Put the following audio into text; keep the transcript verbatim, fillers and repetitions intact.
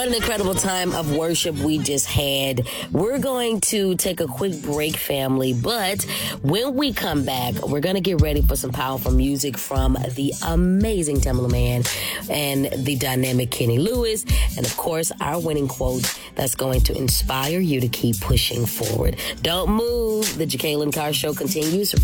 What an incredible time of worship we just had. We're going to take a quick break, family, but when we come back, we're going to get ready for some powerful music from the amazing Timbaland Man and the dynamic Kenny Lewis, and of course, our winning quote that's going to inspire you to keep pushing forward. Don't move. The Jacqueline Carr Show continues.